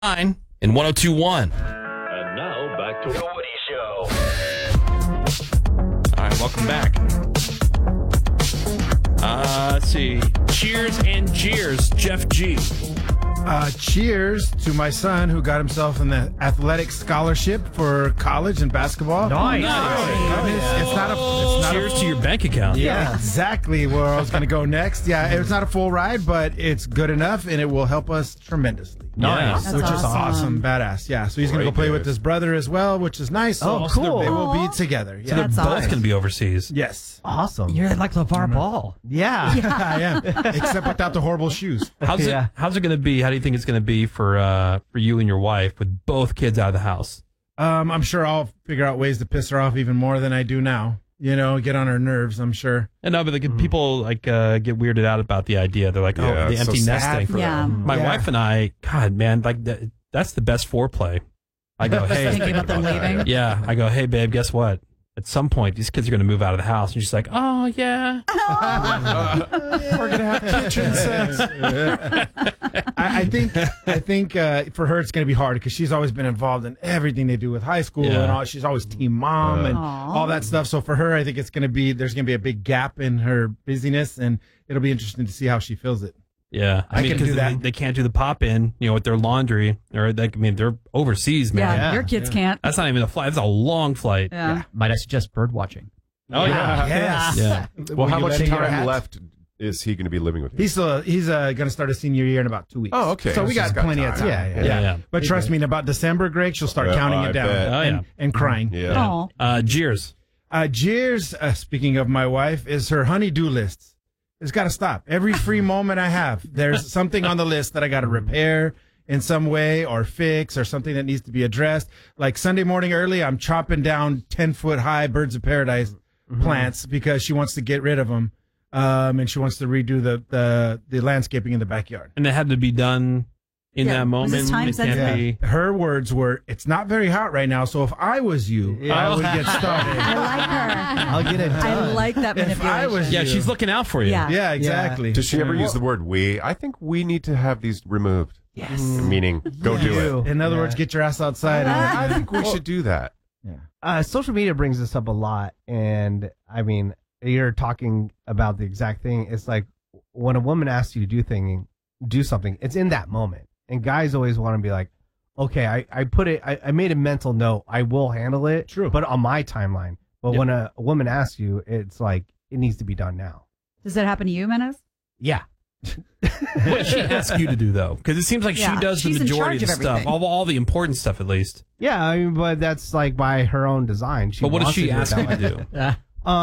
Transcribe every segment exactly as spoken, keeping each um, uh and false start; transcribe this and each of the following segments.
Nine and one oh two point one. And now back to the Woody Show. All right, welcome back. Uh, let's see. Cheers and jeers, Jeff G. Uh, cheers to my son who got himself an athletic scholarship for college and basketball. Nice. It's, it's not a. It's not Cheers a, to your bank account. Yeah, exactly where I was going to go next. Yeah, it's not a full ride, but it's good enough, and it will help us tremendously. Nice. Which That's is awesome, badass. Yeah, so he's going to go play with his brother as well, which is nice. So Oh, cool. They will Aw. be together. So Yeah. they're That's both awesome. going to be overseas. Yes. Awesome. You're like LeVar Ball. yeah. I am, except without the horrible shoes. How's Yeah. it? How's it going to be? How do you think it's going to be for uh, for you and your wife with both kids out of the house? Um, I'm sure I'll figure out ways to piss her off even more than I do now. You know, get on her nerves, I'm sure. And no, but like, people like uh, get weirded out about the idea. They're like, oh, Yeah, the it's so empty nest sad. thing. For Yeah. my Yeah. wife and I, God, man, like that, that's the best foreplay. I go, hey, Thinking about them leaving. yeah. I go, hey, babe, guess what? At some point, these kids are going to move out of the house. And she's like, oh, yeah. We're gonna have kitchen sex. I, I think I think uh, for her it's gonna be hard because she's always been involved in everything they do with high school Yeah. and all. She's always team mom and Aw. all that stuff. So for her, I think it's gonna be there's gonna be a big gap in her busyness, and it'll be interesting to see how she feels it. Yeah. I, I mean, can 'cause do that. They, they can't do the pop in, you know, with their laundry. Or, like, I mean, they're overseas, man. Yeah, Yeah. your kids can't. That's not even a flight. That's a long flight. Yeah. Might I suggest bird watching? Oh, yeah. Yes. Yeah. Well, Will how you much let her time hat? left is he going to be living with you? He's still he's uh, gonna start a senior year in about two weeks. Oh, okay. So we She's got got plenty of time. time. Yeah, yeah, Yeah, yeah. But trust me, in about December, Greg, she'll start Yeah, counting I it down bet. Oh, and, yeah. and crying. Yeah. Aw. Uh, jeers. Uh, Jeers, uh, speaking of my wife, is her honey-do list. It's got to stop. Every free moment I have, there's something on the list that I got to repair in some way or fix or something that needs to be addressed. Like Sunday morning early, I'm chopping down ten-foot-high birds of paradise plants because she wants to get rid of them, um, and she wants to redo the, the, the landscaping in the backyard. And it had to be done in Yeah. that Was moment. this time It can't sensitive? be. Her words were, "It's not very hot right now, so if I was you, I would get started." I like her. I'll get it done. I like that If manipulation. I was Yeah, you. she's looking out for you. Yeah. Yeah, exactly. Does she ever Yeah. use the word we? I think we need to have these removed. Yes. Meaning, go do it. In other Yeah. words, get your ass outside. I and- think we should do that. Uh, social media brings this up a lot, and I mean, you're talking about the exact thing. It's like when a woman asks you to do thing, do something. It's in that moment, and guys always want to be like, "Okay, I, I put it. I, I made a mental note. I will handle it. True. but on my timeline. But Yep. when a, a woman asks you, it's like it needs to be done now. Does that happen to you, Menace? Yeah. What does she ask you to do, though? Because it seems like Yeah, she does the she's in majority of charge the of stuff, everything. all, all the important stuff, at least. Yeah, I mean, but that's like by her own design. She But what does wants to she do it ask that you to way. do?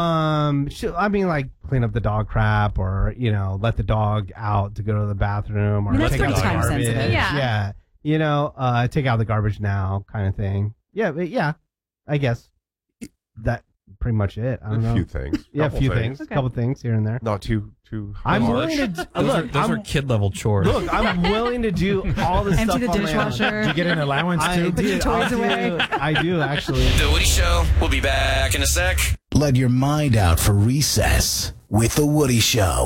Um, she, I mean, like clean up the dog crap, or you know, let the dog out to go to the bathroom, or I mean, that's take out pretty the time garbage. sensitive. Yeah. yeah, you know, uh, take out the garbage now, kind of thing. Yeah, but yeah, I guess that pretty much it. I don't A know. few things. yeah, a Couple few things, a Okay. couple things here and there. Not too too. I'm harsh. willing to Those, look. are, those I'm, are kid level chores. look, I'm willing to do all this Empty stuff the on my own. dishwasher. Did you get an allowance I too? Put your do, toys I away. do, I do actually. The Woody Show will be back in a sec. Let your mind out for recess with The Woody Show.